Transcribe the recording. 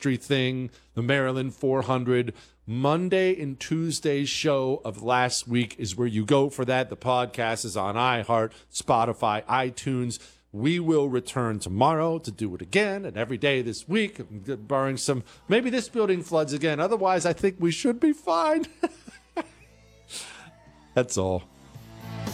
history thing, the Maryland 400. Monday and Tuesday's show of last week is where you go for that. The podcast is on iHeart, Spotify, iTunes. We will return tomorrow to do it again and every day this week, barring some, maybe this building floods again. Otherwise, I think we should be fine. That's all.